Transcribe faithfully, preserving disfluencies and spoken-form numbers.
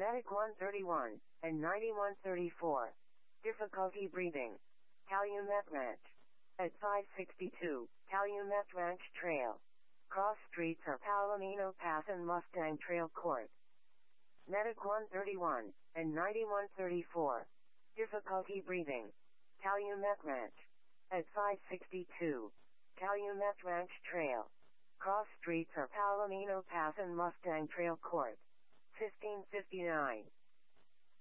Medic one thirty-one and ninety-one thirty-four. Difficulty breathing. Calumet Ranch. At five sixty-two, Calumet Ranch Trail. Cross streets are Palomino Pass and Mustang Trail Court. Medic one thirty-one and ninety-one thirty-four. Difficulty breathing. Calumet Ranch. At five sixty-two, Calumet Ranch Trail. Cross streets are Palomino Pass and Mustang Trail Court. fifteen fifty-nine.